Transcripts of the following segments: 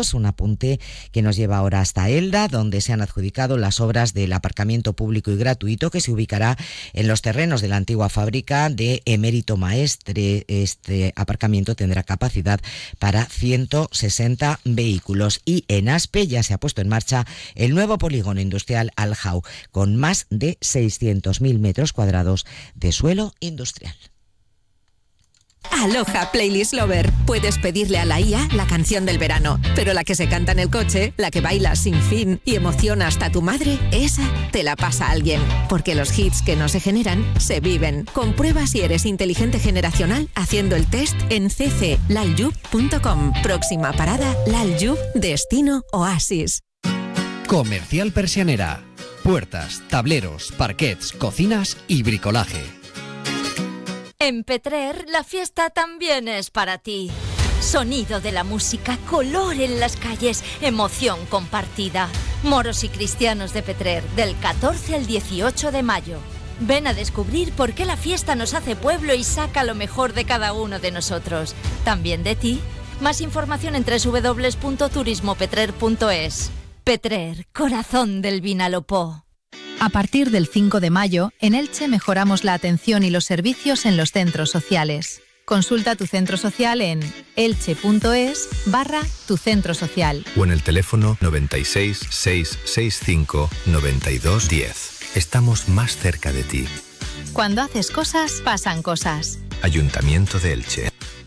cuadrados. Un apunte que nos lleva ahora hasta Elda, donde se han adjudicado las obras del aparcamiento público y gratuito que se ubicará en los terrenos de la antigua fábrica de Emérito Maestre. Este aparcamiento tendrá capacidad para 160 vehículos. Y en Aspe ya se ha puesto en marcha el nuevo polígono industrial Aljau, con más de 600.000 metros cuadrados de suelo industrial. Aloha Playlist Lover. Puedes pedirle a la IA la canción del verano, pero la que se canta en el coche, la que baila sin fin y emociona hasta tu madre, esa te la pasa alguien. Porque los hits que no se generan, se viven. Comprueba si eres inteligente generacional haciendo el test en cclalyub.com. Próxima parada, Lalyub, destino Oasis. Comercial Persianera. Puertas, tableros, parquets, cocinas y bricolaje. En Petrer, la fiesta también es para ti. Sonido de la música, color en las calles, emoción compartida. Moros y cristianos de Petrer, del 14 al 18 de mayo. Ven a descubrir por qué la fiesta nos hace pueblo y saca lo mejor de cada uno de nosotros. También de ti. Más información en www.turismopetrer.es. Petrer, corazón del Vinalopó. A partir del 5 de mayo, en Elche mejoramos la atención y los servicios en los centros sociales. Consulta tu centro social en elche.es/tu centro social. O en el teléfono 96 665 92 10. Estamos más cerca de ti. Cuando haces cosas, pasan cosas. Ayuntamiento de Elche.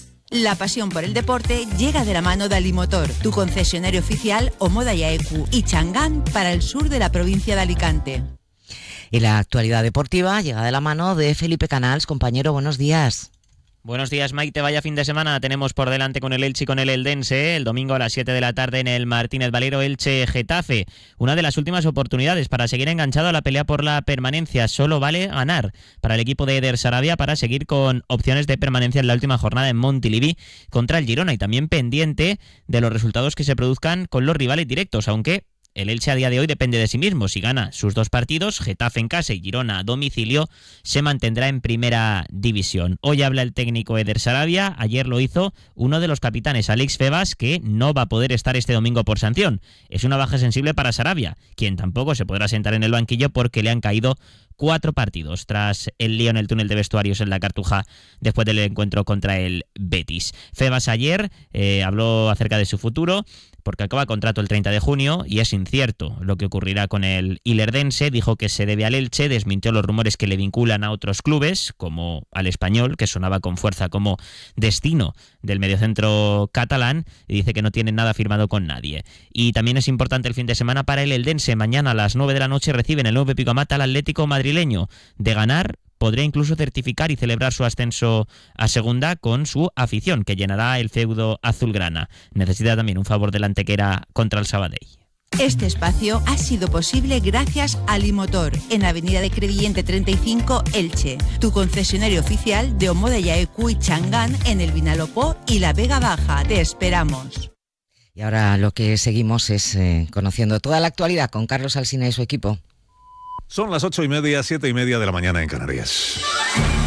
La pasión por el deporte llega de la mano de Alimotor, tu concesionario oficial Omoda Yaeku y Changán para el sur de la provincia de Alicante. Y la actualidad deportiva llega de la mano de Felipe Canals. Compañero, buenos días. Buenos días, Maite. Vaya fin de semana tenemos por delante con el Elche y con el Eldense. El domingo a las 7 de la tarde en el Martínez Valero, Elche-Getafe. Una de las últimas oportunidades para seguir enganchado a la pelea por la permanencia. Solo vale ganar para el equipo de Eder Sarabia para seguir con opciones de permanencia en la última jornada en Montilivi contra el Girona, y también pendiente de los resultados que se produzcan con los rivales directos, aunque el Elche a día de hoy depende de sí mismo. Si gana sus dos partidos, Getafe en casa y Girona a domicilio, se mantendrá en primera división. Hoy habla el técnico Eder Sarabia. Ayer lo hizo uno de los capitanes, Alex Febas, que no va a poder estar este domingo por sanción. Es una baja sensible para Sarabia, quien tampoco se podrá sentar en el banquillo porque le han caído 4 partidos tras el lío en el túnel de vestuarios en la Cartuja después del encuentro contra el Betis. Febas ayer habló acerca de su futuro, porque acaba contrato el 30 de junio y es incierto lo que ocurrirá con el ilerdense. Dijo que se debe al Elche, desmintió los rumores que le vinculan a otros clubes, como al Español, que sonaba con fuerza como destino del mediocentro catalán, y dice que no tiene nada firmado con nadie. Y también es importante el fin de semana para el eldense. Mañana a las 9 de la noche reciben el nuevo Pico Amata al Atlético madrileño. De ganar, podría incluso certificar y celebrar su ascenso a segunda con su afición, que llenará el feudo azulgrana. Necesita también un favor del Antequera contra el Sabadell. Este espacio ha sido posible gracias a Alimotor, en Avenida de Crevillente 35, Elche, tu concesionario oficial de Omoda Yaeku y Changán en el Vinalopó y la Vega Baja. Te esperamos. Y ahora lo que seguimos es conociendo toda la actualidad con Carlos Alsina y su equipo. Son las 8:30, 7:30 de la mañana en Canarias.